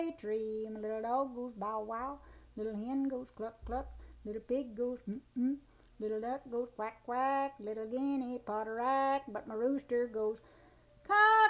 tree. My little dog goes bow wow. Little hen goes cluck cluck. Little pig goes mm. Little duck goes quack quack. Little guinea potter rack. But my rooster goes cock